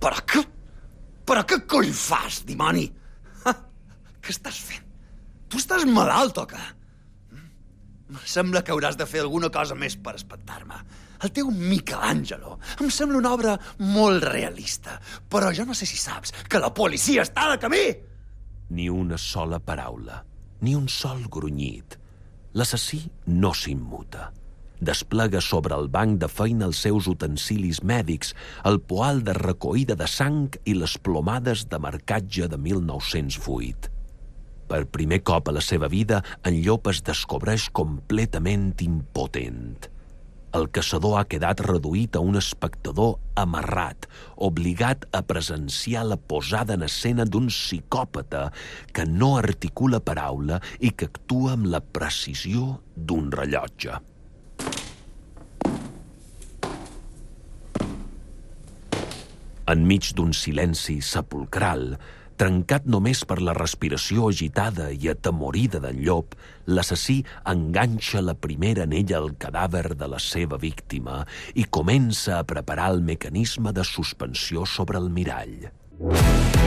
Però què coi fas, dimoni? Què estàs fent? Tu estàs malalt o què? Em sembla que hauràs de fer alguna cosa més per espantar-me. El teu Michelangelo em sembla una obra molt realista, però jo no sé si saps que la policia està de camí! Ni una sola paraula, ni un sol grunyit. L'assassí no s'immuta. Desplega sobre el banc de feina els seus utensilis mèdics, el poal de recoïda de sang i les plomades de marcatge de 1908. Per primer cop a la seva vida, en Llop es descobreix completament impotent. El caçador ha quedat reduït a un espectador amarrat, obligat a presenciar la posada en escena d'un psicòpata que no articula paraula i que actua amb la precisió d'un rellotge. Enmig d'un silenci sepulcral, trencat només per la respiració agitada i atemorida d'en Llop, l'assassí enganxa la primera anella al cadàver de la seva víctima i comença a preparar el mecanisme de suspensió sobre el mirall.